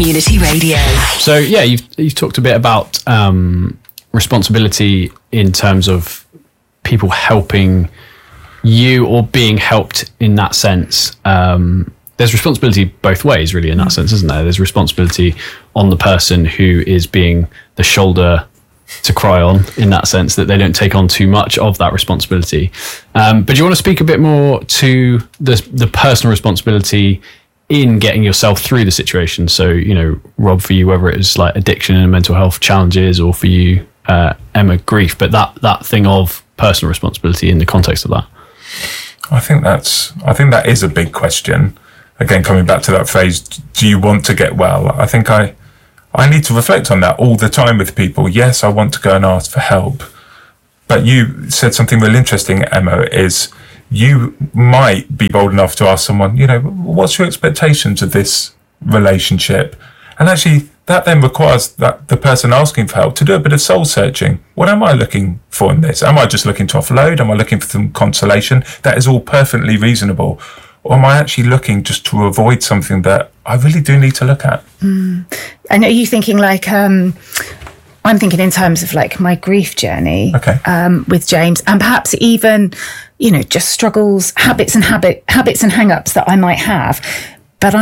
Community Radio. So yeah, you've talked a bit about responsibility in terms of people helping you or being helped in that sense. There's responsibility both ways, really, in that sense, isn't there? There's responsibility on the person who is being the shoulder to cry on, in that sense, that they don't take on too much of that responsibility. But do you want to speak a bit more to the personal responsibility in getting yourself through the situation? So, you know, Rob, for you, whether it was like addiction and mental health challenges, or for you, Emma, grief, but that thing of personal responsibility in the context of that. I think that is a big question. Again, coming back to that phrase, do you want to get well? I think I need to reflect on that all the time with people. Yes, I want to go and ask for help. But you said something really interesting, Emma, is you might be bold enough to ask someone, you know, what's your expectations of this relationship? And actually, that then requires that the person asking for help to do a bit of soul searching. What am I looking for in this? Am I just looking to offload? Am I looking for some consolation? That is all perfectly reasonable. Or am I actually looking just to avoid something that I really do need to look at? And are you thinking like, I'm thinking in terms of like my grief journey with James, and perhaps even, you know, just struggles, habits and hang-ups that I might have. But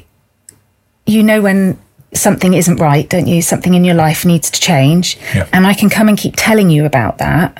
you know when something isn't right, don't you? Something in your life needs to change. Yeah. And I can come and keep telling you about that.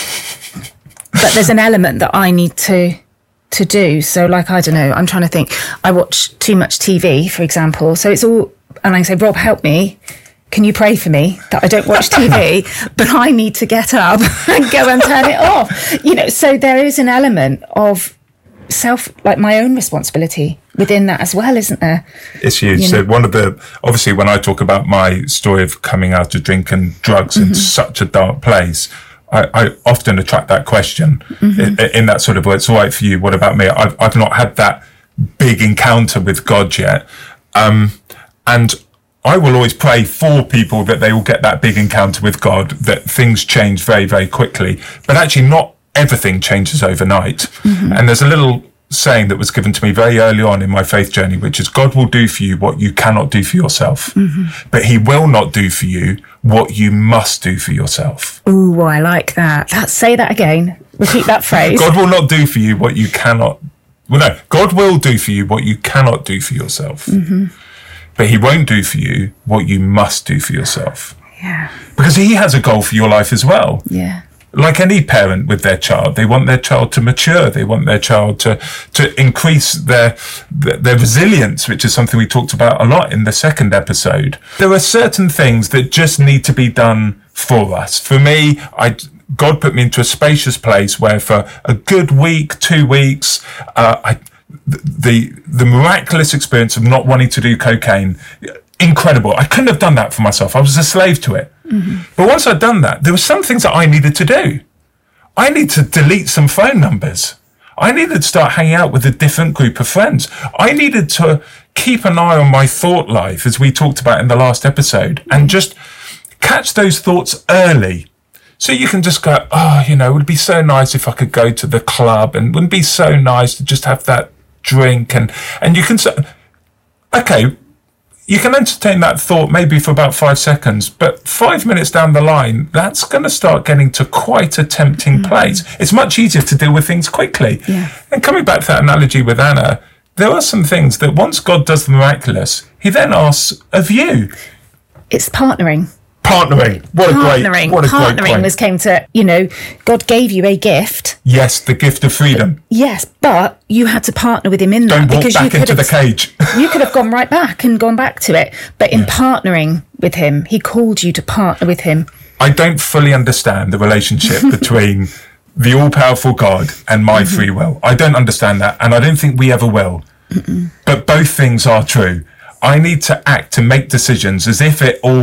But there's an element that I need to do. So like, I don't know, I'm trying to think. I watch too much TV, for example. So it's all, and I say, Rob, help me. Can you pray for me that I don't watch TV? But I need to get up and go and turn it off. You know, so there is an element of like my own responsibility within that as well, isn't there? It's huge. You know? So obviously when I talk about my story of coming out of drink and drugs in such a dark place, I often attract that question in that sort of, well, it's all right for you, what about me? I've not had that big encounter with God yet. And I will always pray for people that they will get that big encounter with God, that things change very, very quickly. But actually not everything changes overnight. And there's a little saying that was given to me very early on in my faith journey, which is God will do for you what you cannot do for yourself, but he will not do for you what you must do for yourself. Ooh, I like that. Say that again. Repeat that phrase. God will not do for you what you cannot. Well, no, God will do for you what you cannot do for yourself, but he won't do for you what you must do for yourself. Yeah. Because he has a goal for your life as well. Yeah. Like any parent with their child, they want their child to mature. They want their child to increase their resilience, which is something we talked about a lot in the second episode. There are certain things that just need to be done for us. For me, God put me into a spacious place where for a good week, 2 weeks, the miraculous experience of not wanting to do cocaine, incredible. I couldn't have done that for myself. I was a slave to it. But once I'd done that, there were some things that I needed to do. I need to delete some phone numbers. I needed to start hanging out with a different group of friends. I needed to keep an eye on my thought life, as we talked about in the last episode, and just catch those thoughts early. So you can just go, oh, you know, it would be so nice if I could go to the club, and wouldn't it be so nice to just have that drink, and you can say, okay, you can entertain that thought maybe for about 5 seconds, but 5 minutes down the line, that's going to start getting to quite a tempting place. It's much easier to deal with things quickly. Yeah. And coming back to that analogy with Anna, there are some things that once God does the miraculous, he then asks of you. It's partnering. Partnering. What a great point. Partnering came to, you know, God gave you a gift. Yes, the gift of freedom. Yes, but you had to partner with him in that. Don't walk back into the cage. You could have gone right back and gone back to it. But in partnering with him, he called you to partner with him. I don't fully understand the relationship between the all-powerful God and my free will. I don't understand that, and I don't think we ever will. But both things are true. I need to act to make decisions as if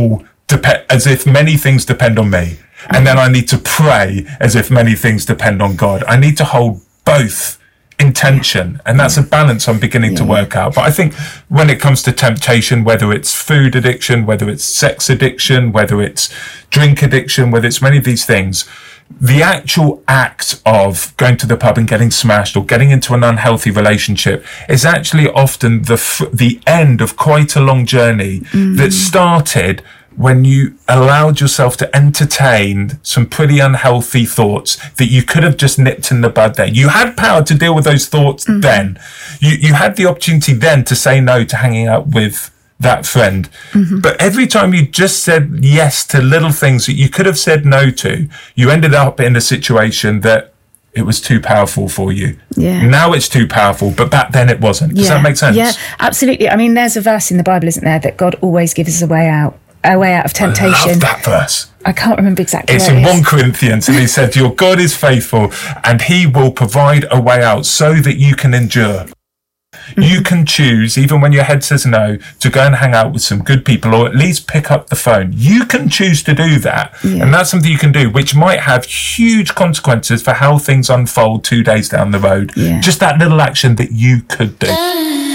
as if many things depend on me. And then I need to pray as if many things depend on God. I need to hold both in tension. And that's a balance I'm beginning to work out. But I think when it comes to temptation, whether it's food addiction, whether it's sex addiction, whether it's drink addiction, whether it's many of these things, the actual act of going to the pub and getting smashed or getting into an unhealthy relationship is actually often the end of quite a long journey that started when you allowed yourself to entertain some pretty unhealthy thoughts that you could have just nipped in the bud then. You had power to deal with those thoughts then. You had the opportunity then to say no to hanging out with that friend. But every time you just said yes to little things that you could have said no to, you ended up in a situation that it was too powerful for you. Yeah. Now it's too powerful, but back then it wasn't. Does that make sense? Yeah, absolutely. I mean, there's a verse in the Bible, isn't there, that God always gives us a way out of temptation. I love that verse. I can't remember exactly It's where in it is. 1 Corinthians, and he said, your God is faithful and he will provide a way out so that you can endure. You can choose, even when your head says no, to go and hang out with some good people or at least pick up the phone. You can choose to do that. And that's something you can do, which might have huge consequences for how things unfold 2 days down the road. Just that little action that you could do.